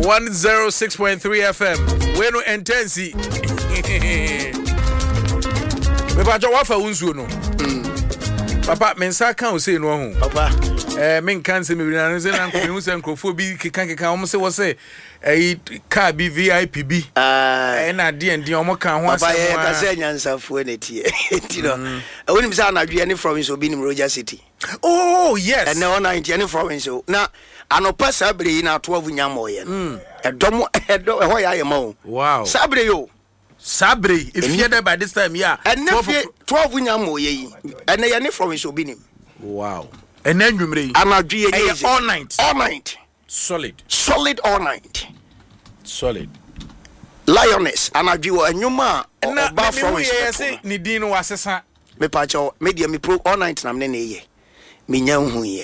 106.3 FM. We no intensi. Me pa jo wafa unsuo no. Papa mensa kan o say no ho. Papa men kan se me bi na se na nko me hu se nkrofo bi keka omo se wo se car bi VIP bi na de omo kan ho asem. Papa ye ka se nyansafo na tie. Ti no. Wonim se anadwe ne province obi nim Roger City. Oh yes. And now 90 any province. Na anopa sabre na 12 nyamoye no. Edom ho ya yema. Wow. Sabre yo. Sabre if you there by this time yeah. And 12 nyamoye yi. And na ne province obi nim. Wow. And then you anadwe all night. All night. Solid all night. Solid. Lioness anadwe anyuma oba province say ni din no asesa me pa cho media me pro all night na me na ye me nya hu ye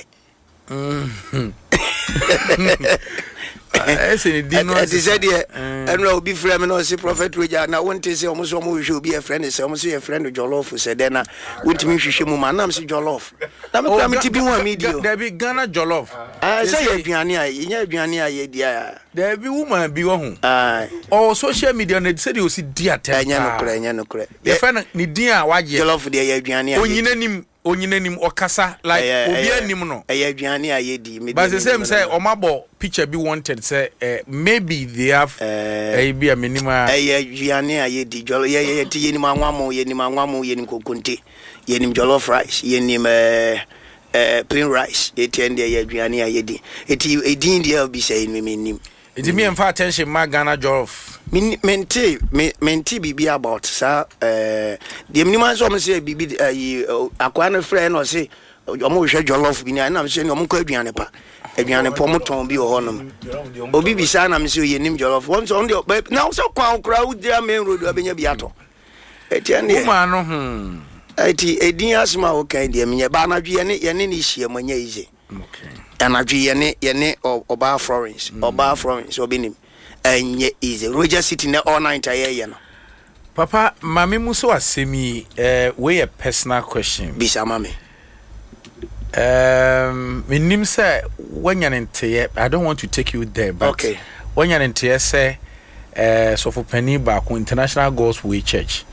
ese ni din no asesa de enra obi frɛ me no say prophet Roger na wonte say omo so omo hwehwe obi a friend say omo so your friend Jollof say de na wontimi hwehwe mu ma na me say Jollof na me pra me ti bi hu media there be Ghana Jollof say aduane a ye nya aduane a ye dia there be woman bi wo hu or social media na say o si dia tem enya no kre ye fa na ni din a waje Jollof de ye aduane a onyinanim okasa like obi anim no aduane a ye di but the same say omabo picture be wanted say maybe they have be a minima aduane a ye di Jollof ye ti yenim anwamo yenim kokonte yenim Jollof rice yenim plain rice etend ye aduane a ye di eti edin dia bi say me nim eti me emfa attention ma Ghana Jollof menti bibi about sa the minimum so say bibi akwa na frɛ no say omo hwɛ Jollof bi na na say omo kɔ aduane pa mo ton bi ho nom obi bi sa na me say yenim Jollof once on the now so kwa okra wo dia main road abenya bi ato etiane woman no eti edin asma wo kan dia menye ba na dwe ye ne hia manya ize okay anadwe ye ne oba Florence obinim enye easy Roger City na all night aye no papa mami muso asemi we a personal question bisa mami minim say wanyanente I don't want to take you there but okay wanyanente say so for penny back International Gospel Church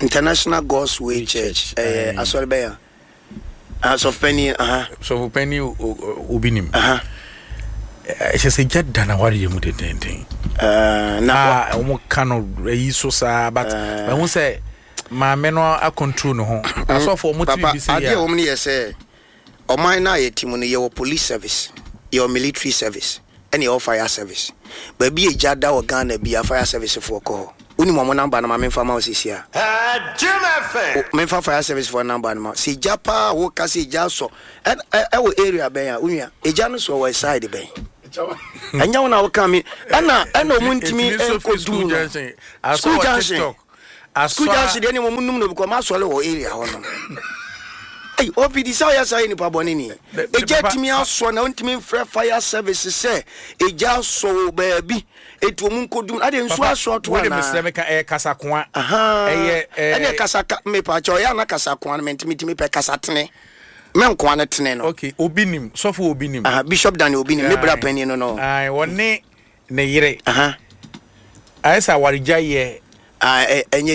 asori be ya as of penny so for penny obinim she say get dana wari you mudden na omo kano so sa but I won't say ma me no a control no ho aso for mo tv say ade o me say o man na yetimu no your police service your military service and your fire service but be ejada o Ghana be a fire service for ko uni mo number na ma me fa ma osisia me fa fire service for number na si japa wo ka si jaso e wo area ben ya unia eja no so we side ben anya wona wo ka me ana omuntimi enkodum no school junction de ni mo munum no because ma sole wo area ho no hey opidi sa ya sai ni pa boni ni eja timi aso na ontimi free fire service say eja so baabi etu omunkodum ade nsu aso to na we me ka kasakoa ene kasaka me pa cho ya na kasakoa na mentimi pe kasatene men kwa na tene no okay obinim sofo obinim Bishop Daniel obinim me bra pani no ai woni ne yire ai sa warija ye enye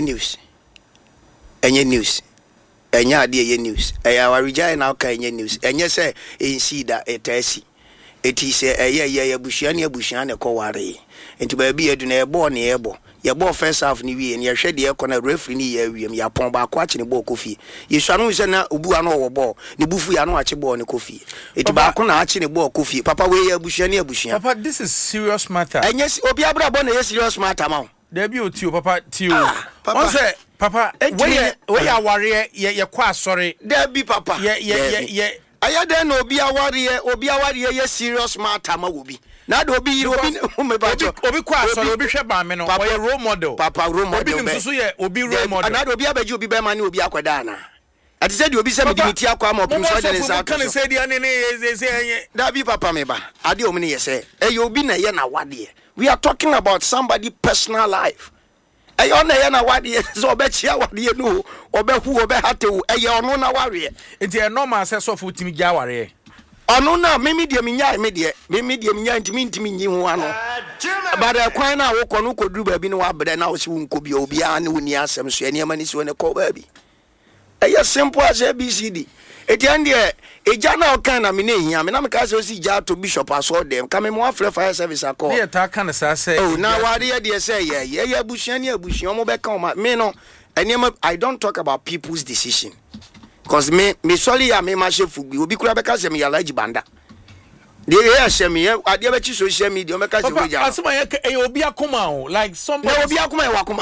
news enya ade ye news eya warija na ka enye news enye se ensida etasi eti se eye bushia ne ko ware enti ba bi edu na ebo ne ebo ye bo first half ni wie ne ye hwede ye ko na referee ni ye wiem ya pon ba ko ache ne bo kofi ye swanu se na obu ano wo bo ne bufu ya no ache bo ne kofi eti ba ko na ache ne bo kofi papa we ye abushia papa this is serious matter enye obi abra bo na ye serious matter ma there be otio papa tio on say papa we ya ware ye kwa sorry there be papa ye aya den no obi aware ye serious matter ma obi na do obi me ba cho obi kwa sorry obi hwe ba me no o ye role model papa role model obi nso so ye obi role model na do obi abaji obi be ma ne obi akwada na ati say di obi say me dimiti akwa ma opim so de nsa kan say dia ne da bi papa me ba ade o me ne ye say e obi na ye na wade we are talking about somebody personal life ayo na ye na wade so obechia wade no obehu obehate wo eye ono na ware enti e normal say so for timi gya ware ono na me media minya ntimi nyi ho ano bada kwan na wo kono koduru ba bi ne wa bede na wo si wo bi obi a ne woni asem so ene mani so ne ko ba bi eya simple as ABCD etiande eja na o kan na me na ehia me na me ka se o si ja to bishop aso dem ka me mo afre fire service akọ ne ta kan sa say oh na wade ye de say ye abusuan ni abusuan mo be kan me no ene I don't talk about people's decision because me sorry ya me ma chef gbi obi kura be ka se me ya laji banda de ye se me ade be chi social media o me ka se we ja asema ye obi akoma o like somebody obi akoma e wakoma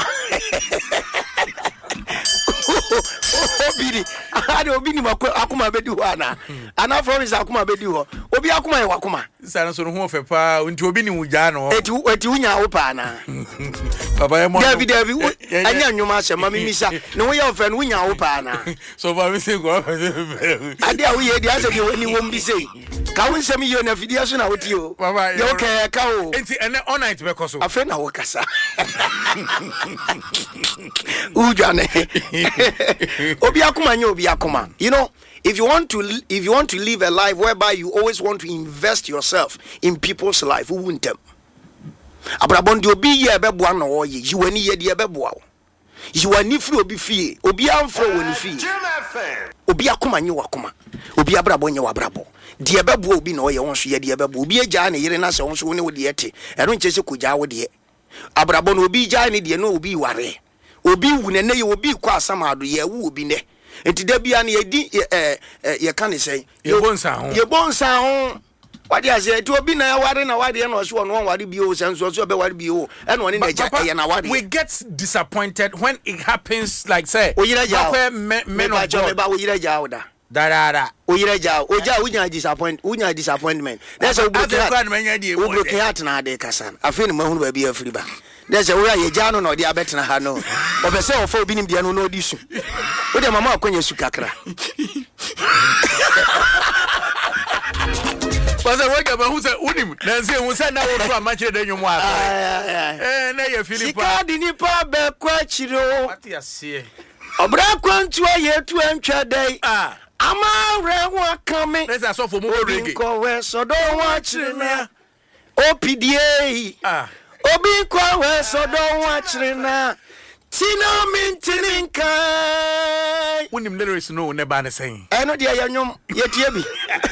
obiri ade obi ni akoma bedi ho ana from is akoma bedi ho obi akoma e wakoma sana so ho fe pa nti obi ni wuja no eti unya wo pa na papa ye mo David anya nyuma asema mimisa ne wo ye ofe no unya wo pa na so ba mi se go ade a wo ye di ase de woni wo mbi sei ka wo nsem ye na fidia so na wo ti o ye o ka o enti ene all night be koso afa na wo kasa ujane obi akoma nya obi akoma you know if you want to live a life whereby you always want to invest yourself in people's life who won't them abrabondi obi ye beboa na wo ye yiwani ye de beboa wo yiwani firi obi fie obi amfro woni fie obi akoma nya wakoma obi abrabo nya wabrabo de beboa obi na wo ye won so ye de beboa obi agya na yire na se won so woni wo de ete ero nche se kogya wo de abrabo no obi gya ne de no obi ware obi wu ne ye obi kwa asamado ye wu obi ne enti da bia na ye di ye kan ne sei ye bonsa ho wadi ase ti obi na ware na wade na so no ware bi o senso so be ware bi o e no ne na ja ye na ware we get disappointed when it happens like say men of God ba o yira ja oda darara o yira ja o ja unya disappointment that's a block heart na de kasan afeni mahunu ba bi afiri ba there's a way ye ja no de abetena ha no obese ofo obi nim de no odi su o de mama akonya su kakra Pasa wega ba hu se unim na nse hu se na wo pro amachire de nwum aka na ye Philippa sika di ni pa be kwa chiro ati ase obra kwantu ye tu antwa dai ama re wa kame na so fo mo rege ko we so do wa chire na OPDA obi kwa we so do wa chire na tino mintinin kai unim lyrics no ne ba ne sen eno de ya nwom ye tie bi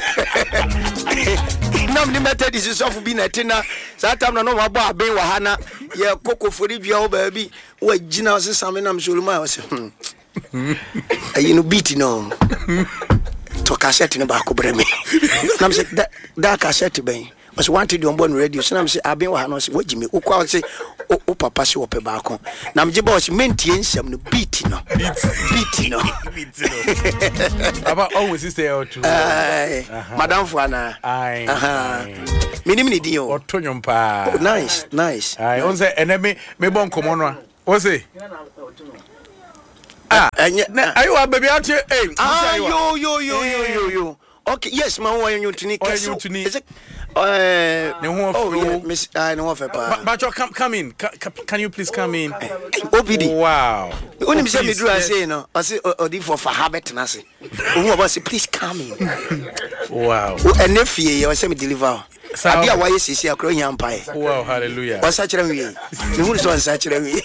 nam ni method is so bi na tina satam na no wabo aben wa hana ye kokofori bia o ba bi wa gina o sesame nam soluma o se ayi no beat no to cassette no ba ko breme nam se da cassette ben was wanted on born radio so nam se aben wa hana o se wagime o kwa o se o papa se o pe ba ko nam je boss mentie nsam no beat no aba always sister o too madam fuana minim ni dio otonyom pa nice on say enemy me bon komo no o say ayo baby out here yo okay yes man why you tuni keso is it miss I know pa but you come in can you please come in OPD wow only me say me do I say no I say odi for habit na say who about say please come in wow and if you say me deliver abi a why sisi akro nya mpai wow hallelujah wasa kire me me hu so wasa kire me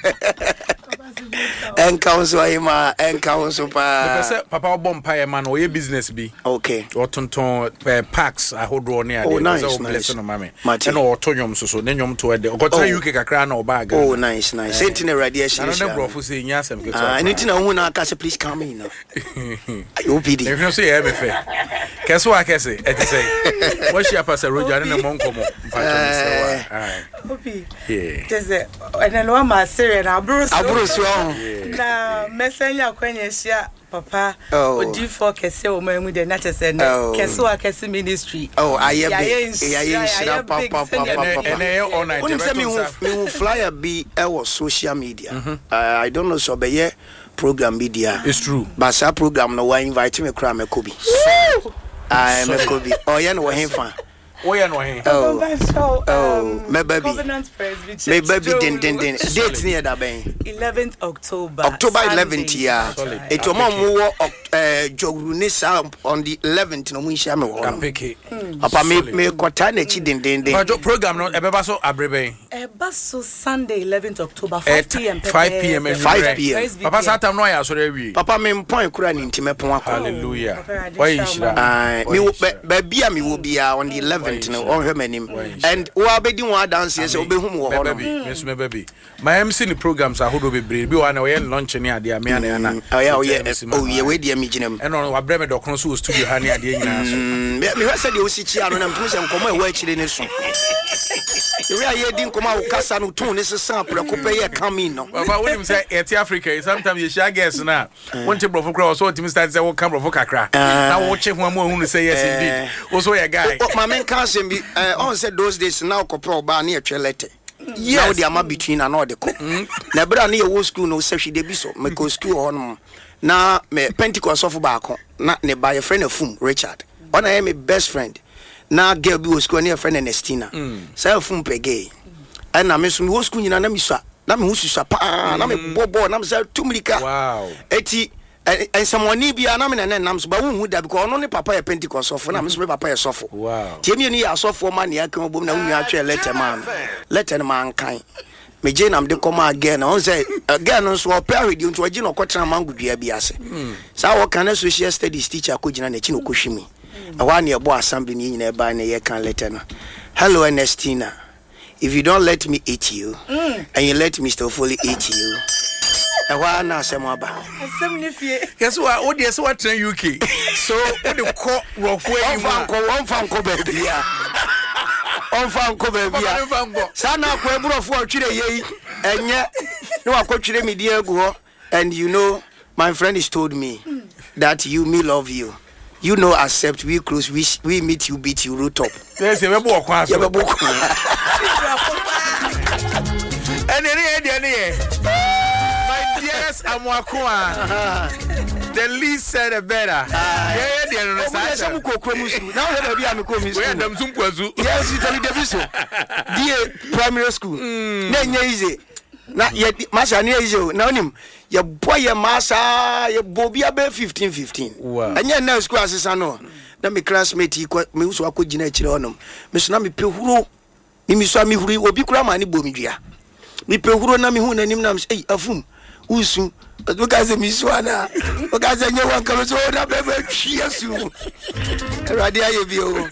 en council pa papa obom pa man o ye business bi okay otonton packs ahodro ne ade so bless no mame and otonyom so ne nyom to ade okota UK kakra na obaga oh nice sentinel radiation na brofo say nya asem keto anything na hu na aka say please come in OPD if you say e be fair keso akese e say what she pastor roja ne monkomo pa say opi just and no ma serious na abro so na mesenya kwanya hia papa odi for kese o mamu de na chese ne kese wa kese ministry aye papa ene all night unim say me flyer be our social media I don't know so be ye program media it's true but sa program no wa invite me kra me kobi me kobi oye no wo hefa Oya no he. Maybe Covenant Presbyterian. Maybe din. Date near that ben. 11th October. October 11th, yeah. It was more Jogrunisa on the 11th. No, we shall Papa me kotane chi din. But program no ebeba so abrebe. Ebaso Sunday 11th October 5 p.m. 5 p.m. 5 p.m. Papa satam no ya so rewi. Papa me point kura ni ntime pon akọ. Hallelujah. Why ishira? Me baby me will be on the 11th no on him. And we abedi one dance say obehu mo ho no. Me baby. My MC ni programs ahodo bebre bi wa na we lunch ni ade me ana na. Oh yeah we dey me ginam. E no wa bre me dokron so studio ha ni ade nyina so. Me hwese de osichi ano na mtu se nkomo e wa akire ne so. We are here din koma ukasa no tone se san preko pe ye come no. Baba when him say et Africa sometimes you share guess na. Won te brofo kra so timi start say wo come brofo kakra. Na wo che ho amu say yes indeed. Wo so ye guy. Ma men kan say be on say those days now kopro ba na ye twelete. Yes, the ama between and all the co. Na bra na ye wo school no say de bi so me go school hono. Na me Pentecost of back na ne ba your friend Fum Richard. On I am my best friend. Na girl bi wo school na your friend Ernestina. Say Fum pege. And na me so wo school nyina na mi so na me hu susua pa na me bobo na me say tumrika. Wow. Eti and someone ni bia na me na nam so ba hu da because ono ne papa ya Pentecost of na me so papa ya sofo. Wow. Tie me ni ya sofo man ya kan obom na hu atwe letter man kan. Me je nam de come again on say again so opera radio nto agi no kwatra mangudua bi ase. Sa wo kan social studies teacher ko gina na chi no kohwimi. Awa na ebo assembly ni nyina ba na ye kan letter no. Hello Ernestina. If you don't let me eat you and you let Mr. Foley eat you. Awa na semaba. Guess what? O dey so what train UK. So o dey call rough way you one fan ko baby ya. On fan ko baby ya. Sana ko eburofo otwire yei enye no akotwire me die egu and you know my friend has told me that me love you. You know accept we close we meet you beat you root up. Yes, you be kwa so. You be Any my dearest Amwakwa. The least said the better. Yeah, no some kokromusu. Now we be am komi school. We dem zumpwazu. Yes, you tell the biso. Die primary school. Na nya easy. Na ye masa na easy. Na onim ye boy ye masa ye bobia be 15. Wow. Anya na school asesa no. Na me classmate me uso akogina akire onom. Me so na me pehuro. Me so me huri obi kura ma ne bomidua. Me pehuro na me hu nanim na me say afum. Usu because me swana because anya wan kan so na be hwiesu radio ayebio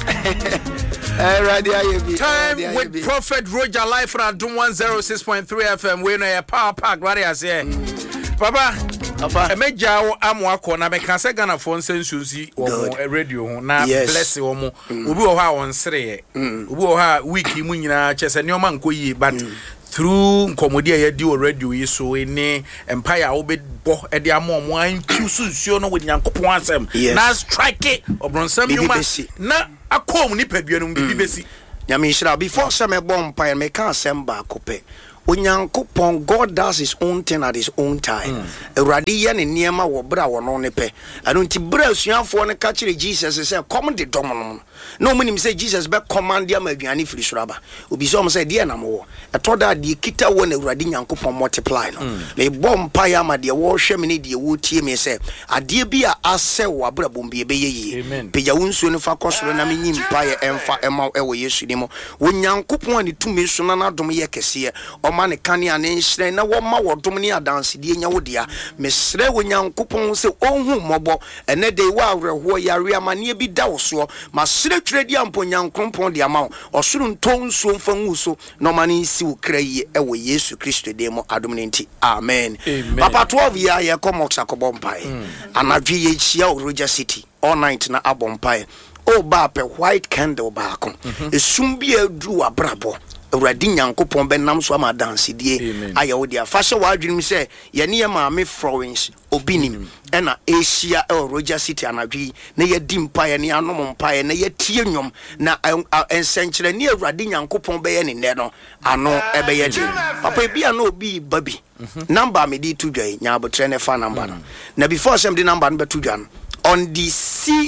radio ayebio time with Prophet Roger live from Adom 106.3 FM we no ya power pack radio ase papa emeja wo amwako na meka se Ghana for nsensusi wo radio ho na bless wo mo obi wo ha won sere obi wo ha week mu nyina chese ne o man koyi but through nkomodi ayedi o radio yi so ene empire wo be bo e de amomo an tususuo no with Nyankopon asem na strike obronsam yuma na akom ni paduanum bibi besi nyame hira before some empire me kan asem ba kope Onyankopon God does his own thing at his own time. Awurade ye ne niema wo bra wo no ne pe. Anu nti bra asuafo ne ka kire Jesus say come the dom no. No munim say Jesus be command ya maduane firi suraba. Obi so say de na mo. Etoda de kita wo na Awurade Nyankopon multiply no. Na bom pa ya ma de wo hwe me ne de wo tie me say ade bi a ase wo abra bom bi be ye. Peja wonsuo ne fa kosoro na menyi mpa ye emfa ema ewo Yesu ni mo. Onyankopon ani tumi so na dom ye kese man kani ane nhire na wo ma wodom ni adanse die nya wodia mesre Onyankopon se onhu mobo ene de wa awreho yare amane bi da wo so ma sre twredi ampo Nyankopon de ama osuru ntonso mfa nguso no mane si wo krayi e wo Yesu Kristo de mo adom ne nti amen. Papa 12 ya ye komox akobom pai anadwe ye chia Roger City all night na abom pai o ba pe white candle ba ko esum bi aduru abrabo Awurade Nyankopon benam so ama dance die ayawo dia fa hye wadwunim se ye ne maame Florence obinim ena Asia Roger City anadwi na ye dimpa ye ne anom mpa ye na ye tie nwom na ensenkyere ne Awurade Nyankopon be ye ne ne no ano ebe ye de papa bia na obi babi number me di tudwa nya abotre ne fa number no na before sem di number no be tudwa no on the 6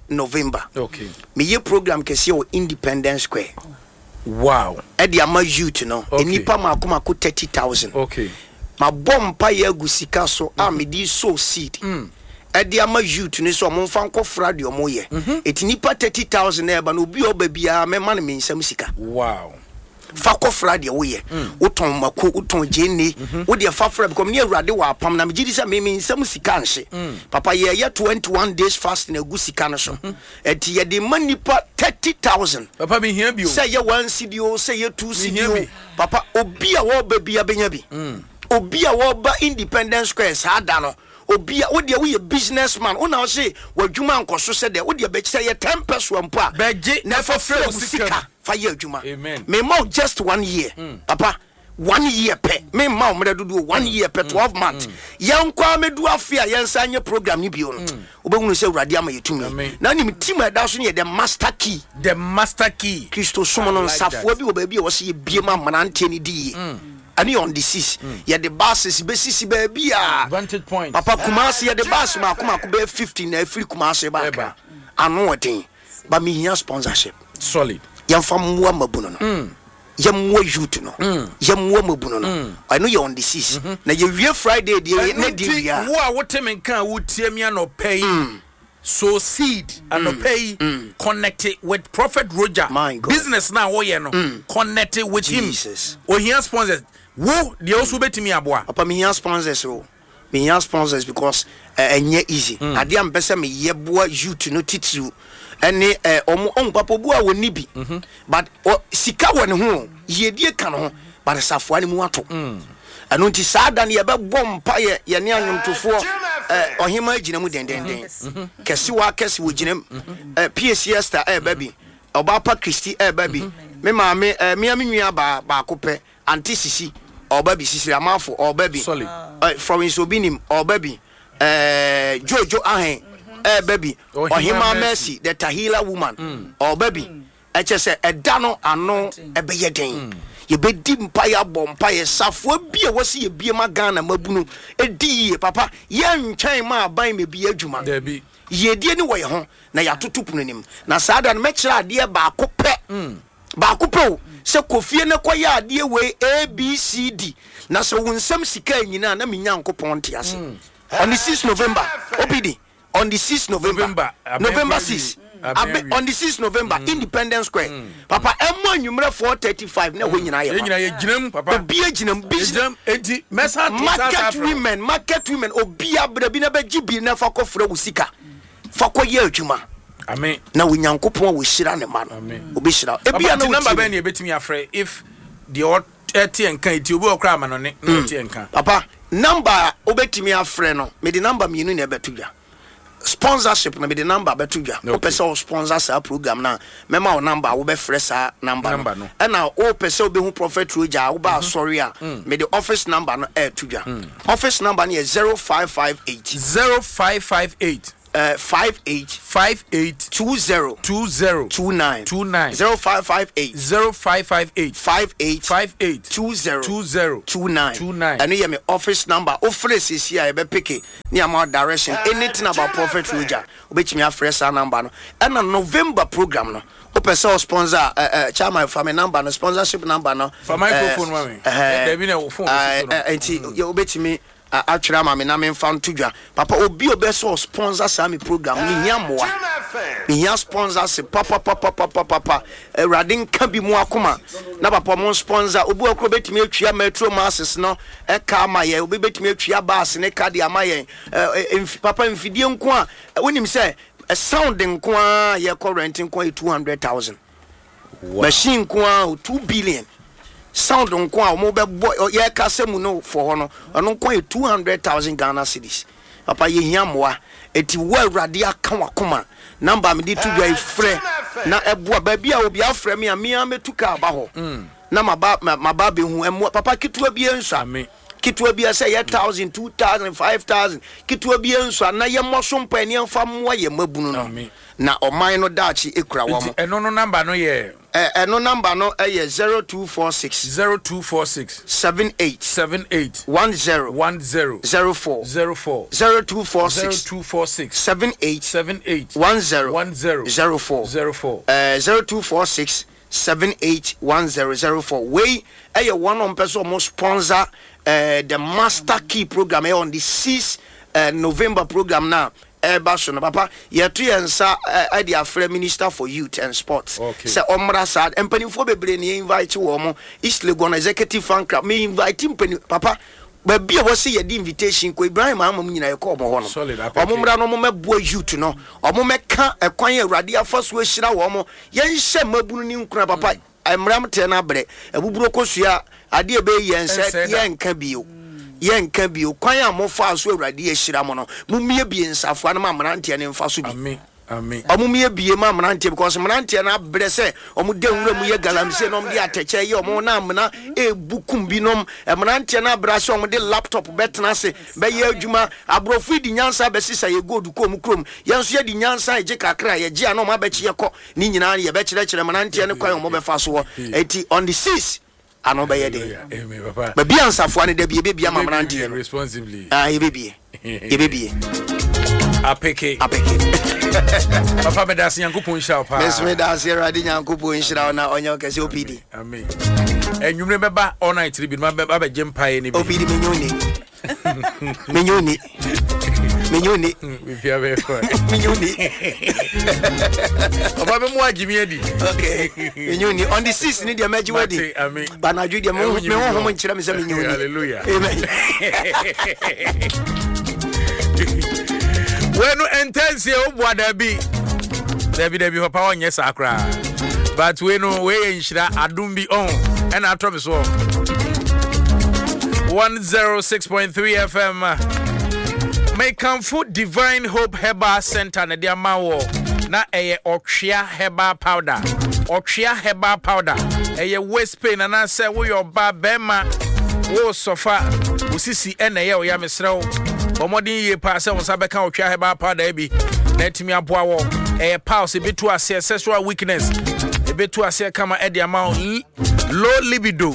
November. Okay. Me ye program kesi o Independence Square. Wow. Edi ama youth no. Okay. Enipa makoma ko 30,000. Okay. Ma bompa ye agusika so a me di sow seed. Edi ama youth ni so mo mfa nko fra de omo ye. Eti nipa 30,000 e ba no obi oba bia me ma me nsam sika. Wow. Fa ko fra de wo ye. Woton mako, woton jeni, wo de fa fra because me awurade wa apam na me gidi se me nsam sika nse. Papa ye 21 days fast na agusika no so. Eti ye de manipa 30,000. Papa me hia bi o. Say ye 1 cedi o, say ye 2 cedi o. Papa obi a wo ba bia benya bi. Obi a wo ba Independence Square sa da no. Obi a wo de wo ye businessman. Wo na wo say wadwuma nkoso se de wo de be say ye 10 peso ampa. Beje na fa fra sika fa ye adwuma. Amen. Me ma just 1 year. Papa 1 year pe. Me ma o do 1 year pe 12 months. Yan kwa me do afia yan sanye program ni bio no. Obehunu se urade ama yetumi. Na nim team e da so ne the master key. The master key. Kristo sumo no nsafo bi wo ba bi wo se ye bie ma manante ni di. Ani on the 6 ye the buses be sisi ba bia Vantage point. Papa Kumasi ye the bus ma kuma ko be 15 na free Kumasi ba anu odin ba me hia sponsorship Solid. Yamfa mwa mabuno no yamwa youth no yamwa mabuno no I know you on the 6 na ye wie Friday dey na dey ya wo a wotemen kan wo tie me no pay so seed and pay connected with Prophet Roger business now wo ye no connected with Jesus. him. O here sponsors wo de also betimi aboa. Papa me hia sponsors o me hia sponsors because enye easy ade am pese me ye boa youth no titru ene omo papa bu a woni bi but sika woni ho ye die kan ho but safo ani mu ato anu nti saada ne ye be bom pa ye ne anwomtofo ohima agina mu dendenden kesi wa kesi wo ginam PSC star baby oba pa Christy baby me ma me nua ba kope anti sisi oba bi sisi amafo oba bi from Insobinim oba bi Jojo ahen baby ohima Mercy the Tahila woman oba bi echese eda no ano ebeye den ye bedi mpaya bompa ye safo bia wasi ye bia magana mabunu edi papa ye ntwan ma aban me bia adwuma Debi ye die ni wo ye ho na ya totopuno nim na saada no mekira ade ba akopɛ se kofie ne koya ade we ABCD na so wunsam sika nyina na menya nkopon te ase on the 6th November OPD on the 6th November 6 on the 6th November Independence Square papa emma nwumre 4:35 na ho nyina ye ginam papa bia ginam business enti mesa market women obia bra bi na be gibi na fa kofra wusika fa koye adwuma amen na wonyankopon wo hira ne ma no obi hira ebia na number ben e betimi afre if the eti enka eti obi okra ma no ne eti enka papa number obetimi afre no me the number mienu na betudwa sponsorship na be the number betudwa o pese o sponsor sa program na mema o number wo be frɛ sa number no na o pese obi hu Prophet Roger wo ba sorry a me the office number no tudwa office number na 0558 58 20 29 0558 58 20 29 and you me office number o phrase is here be pick near my direction anything about Prophet Roger obetimi afresh number no and November program no o person sponsor chairman family number no sponsorship number no for microphone mami Debi na phone enti you obetimi atwira ma me na me mfa ntodwa papa obi obeso sponsor sa me program ni hiamoa me hia sponsors papa Erade nka bi mu akoma na papa mo sponsor obi akro betimi atwia metro masses no ka ma ye obi betimi atwia bus ne ka de ama ye papa mfidie nko a wonim se sound nko a ye current nko 200,000 machine nko a 2 billion sound nko a mo be ye kasemu no for no ono nko 200,000 Ghana cedis papa ye hiamoa eti wo Awurade aka wakoma number me di tudwa ifre na eboa ba bia obi afre me a me ametuka aba ho na maba be hu emo papa kitua bi ensa kitua bi say 1,000 2,000 5,000 kitua bi ensa na ye moso mpa ni amfa mo ye mabunu no na oman no daachi ekura wo mo eno no number no ye no number no 0246 78 10 04 0246 78 10 0246 781004. We one on person almost sponsor the Master Key program on the 6th November program now. Basho papa yetu yensa the Afre Minister for Youth and Sports. Say omra sad empanifo bebre ni invite wo mo East Legon Executive Fan Club me invite mpani papa baby a was see the invitation ko Ibrahim amam nyina ye ko mo ho no omumra no mo mebo youth no omo meka ekwan Awurade afaso ahira wo mo yenhye mabunu ni nkura papa emram te na bre ebuburo kosua ade ebe yense yenka bio yenka bio kwan amofa aso Awurade ahira mo no mumie bi nsafo na mamrante ne mfaso bi amen omumie bie mamrante because mamrante na bre se omu de nwura mu ye galamse no de ateche ye omu na amna ebukum binom mamrante na bra se omu de laptop betena se be ye adwuma abrofu di nyansa be sisa ye gold ko mu krom yenso ye di nyansa eje kakra ye je ana omu abechi ye ko ni nyina ye be kire mamrante ne kwan omu be fa so eti on the 6th ano be ye de amen papa be bia nsafo ane de bia mamrante responsibly ye bebie apeke papa me das Nyankopon hira pa me das Awurade Nyankopon hira na onye okese opidi amen enwumre beba all night bi ma beba be jempae ni bi opidi menyoni we fear be for menyoni papa me mo agimi adi okay menyoni on the 6th ni dia meji wedi amen bana ju dia me ho mo nchira me se menyoni hallelujah amen Wenu intense obuada bi Debi papa onye sakra but wenu we enhira adum bi on and atom so 106.3 FM Make Food Divine Hope Herbal Center na dia mawo na eye Otwea Herbal Powder eye waist pain na say wo your ba bema wo sofa usisi ene ye oya mesrew omodin ye pa se wonsa beka Otwea Herbal Powder bi na etimi aboa wo pause betu ase sexual weakness betu ase kama edi amount low libido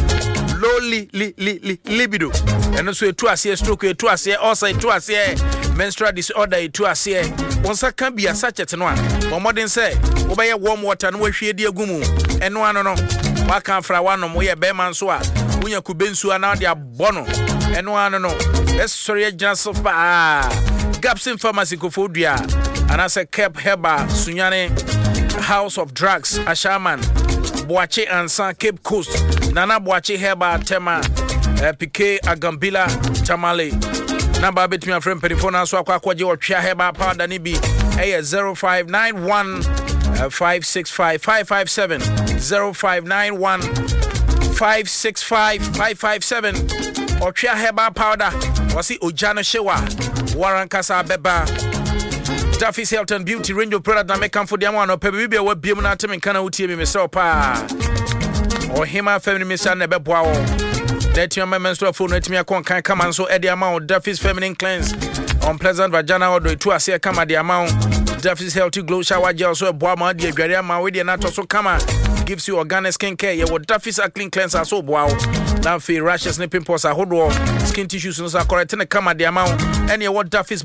libido and so etu ase stroke etu ase also etu ase menstrual disorder etu ase wonsa kan bia sachet no a omodin say wo be warm water no wahwie di agumu eno ano no waka fra wanom wo ye be man so a wunya kubensu ana de abono eno ano no sorry just Gapsin Pharmacy Kofodua and as a Cape Heba Sunyane House of Drugs Ashaman Boache and San Cape Coast Nana Boache Heba Tema PK Agambila Tamale number between my friend Perifona so akwaje Otwea Heba Powder ni bi 0591 565 557 0591 565 557 Otwea Heba Powder wasi ojano shewa warankasa beba Duffy's Health and Beauty range of product na make for the amount pebi bia wa biem na temen kana utie me so pa o hima feminine mission na beboa wo that your menstrual phone etimi akon kan kama so e the amount Duffy's feminine cleanse on pleasant vagina odo to ase kama the amount Duffy's Healthy Glow Shower Gel so boa ma de adware ama we de na to so kama gives you organic skin care ye what Duffy's clean cleanser so boa now for rashes and pimples ahodo skin tissues no so correct na kama the amount and ye what Duffy's